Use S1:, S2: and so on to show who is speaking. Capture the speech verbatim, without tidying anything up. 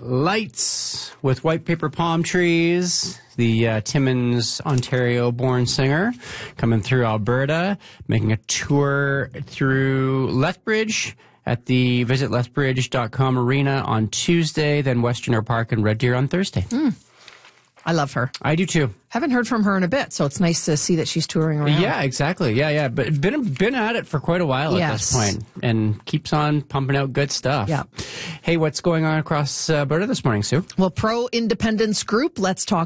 S1: Lights with White Paper Palm Trees, the uh, Timmins, Ontario-born singer, coming through Alberta, making a tour through Lethbridge at the visit lethbridge dot com arena on Tuesday, then Westerner Park and Red Deer on Thursday.
S2: Mm. I love her.
S1: I do too.
S2: Haven't heard from her in a bit, so it's nice to see that she's touring around.
S1: Yeah, exactly. Yeah, yeah. But been been at it for quite a while
S2: yes.
S1: at this point, and keeps on pumping out good stuff.
S2: Yeah.
S1: Hey, what's going on across uh, Alberta this morning, Sue?
S2: Well, Pro Independence Group, let's talk